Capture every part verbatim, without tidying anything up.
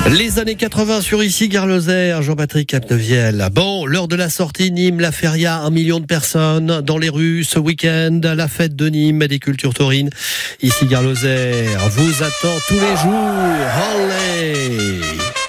Les années quatre-vingts sur ici, Gare Lozère, Jean-Patrick Capdevielle. Bon, l'heure de la sortie, Nîmes, la feria, un million de personnes dans les rues ce week-end, la fête de Nîmes et des cultures taurines. Ici, Gare Lozère vous attend tous les jours. Allez!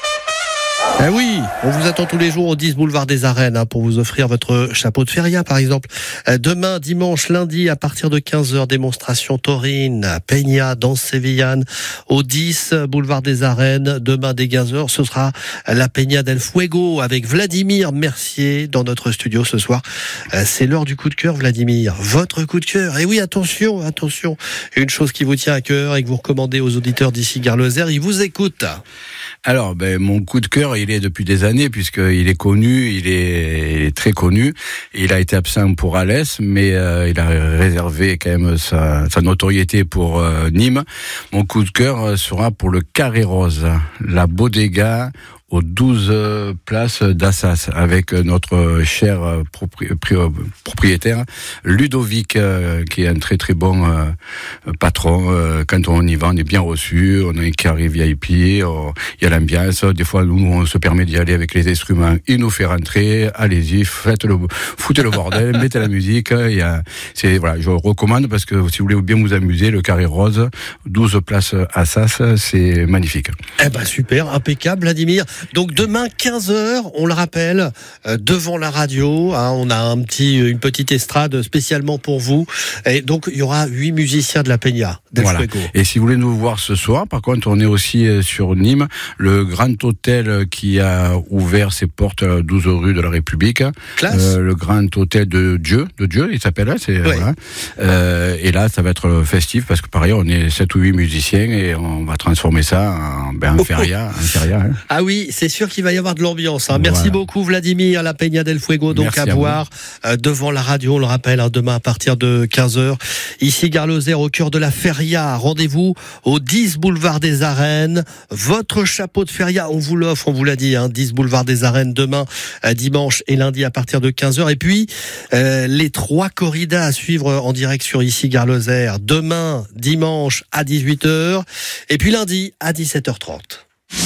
Eh oui, on vous attend tous les jours au dix boulevard des Arènes hein, pour vous offrir votre chapeau de feria par exemple. Demain, dimanche, lundi, à partir de quinze heures, démonstration taurine, peña, danse sévillane au dix boulevard des Arènes. Demain dès quinze heures, ce sera la peña del Fuego avec Vladimir Mercier dans notre studio ce soir. C'est l'heure du coup de cœur, Vladimir. Votre coup de cœur. Et oui, attention, attention. Une chose qui vous tient à cœur et que vous recommandez aux auditeurs d'ici Gare Lozère, ils vous écoutent. Alors, ben, mon coup de cœur, il est depuis des années, puisqu'il est connu, il est, il est très connu. Il a été absent pour Alès, mais euh, il a réservé quand même sa, sa notoriété pour euh, Nîmes. Mon coup de cœur sera pour le Carré Rose, la bodega aux douze places d'Assas, avec notre cher propri- propriétaire Ludovic, euh, qui est un très très bon euh, patron. Euh, quand on y va, on est bien reçu, on a un carré V I P, il y a l'ambiance. Des fois, nous, on se permet d'y aller avec les instruments. Il nous fait rentrer, allez-y, faites le, foutez le bordel, mettez la musique. Il y a, c'est, voilà, je recommande parce que si vous voulez bien vous amuser, le Carré Rose, douze places Assas, c'est magnifique. Eh ben super, impeccable, Vladimir. Donc demain quinze heures, on le rappelle, euh, devant la radio, hein, on a un petit, une petite estrade spécialement pour vous. Et donc il y aura huit musiciens de la Peña. Voilà. Et si vous voulez nous voir ce soir, par contre, on est aussi sur Nîmes, le Grand Hôtel qui a ouvert ses portes à douze rue de la République. Classe. Euh, le Grand Hôtel de Dieu, de Dieu, il s'appelle là. C'est, oui. Voilà. Euh, et là, ça va être festif parce que par ailleurs, on est sept ou huit musiciens et on va transformer ça en, ben, en feria. En feria hein. Ah oui. C'est sûr qu'il va y avoir de l'ambiance. Hein. Merci voilà. beaucoup Vladimir, la Peña del Fuego, donc Merci à, à voir euh, devant la radio, on le rappelle, hein, demain à partir de quinze heures. Ici Gare Lozère, au cœur de la feria. Rendez-vous au dix boulevard des Arènes. Votre chapeau de feria, on vous l'offre, on vous l'a dit, hein, dix boulevard des Arènes demain, euh, dimanche et lundi à partir de quinze heures. Et puis, euh, les trois corridas à suivre en direct sur ici Gare Lozère. Demain, dimanche à dix-huit heures et puis lundi à dix-sept heures trente.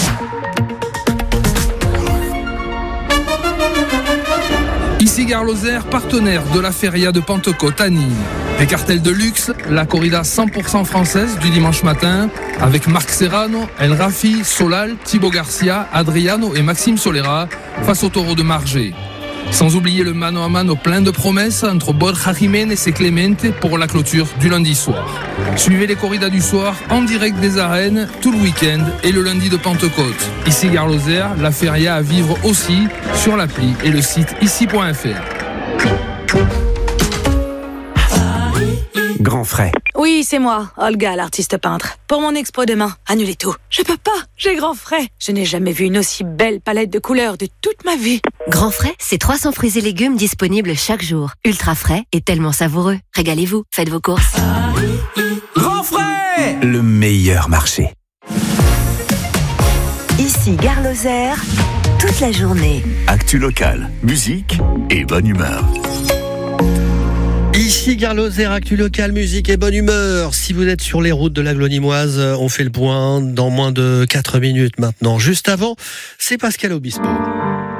Ici Gare Lozère, partenaire de la Feria de Pentecôte à Nîmes. Les cartels de luxe, la corrida cent pour cent française du dimanche matin, avec Marc Serrano, El Rafi, Solal, Thibaut Garcia, Adriano et Maxime Solera, face au taureau de Margé. Sans oublier le mano à mano plein de promesses entre Borja Jiménez et Clemente pour la clôture du lundi soir. Suivez les corridas du soir en direct des arènes tout le week-end et le lundi de Pentecôte. Ici Gare Lozère, la feria à vivre aussi sur l'appli et le site ici point f r. Grand frais. Oui, c'est moi, Olga, l'artiste peintre. Pour mon expo demain, annulez tout. Je peux pas, j'ai grand frais. Je n'ai jamais vu une aussi belle palette de couleurs de toute ma vie. Grand frais, c'est trois cents fruits et légumes disponibles chaque jour. Ultra frais et tellement savoureux. Régalez-vous, faites vos courses. Grand frais, le meilleur marché. Ici Gare Lozère, toute la journée. Actu locale, musique et bonne humeur. Ici Gare Lozère, actu local, musique et bonne humeur. Si vous êtes sur les routes de la Glonimoise, on fait le point dans moins de quatre minutes maintenant. Juste avant, c'est Pascal Obispo.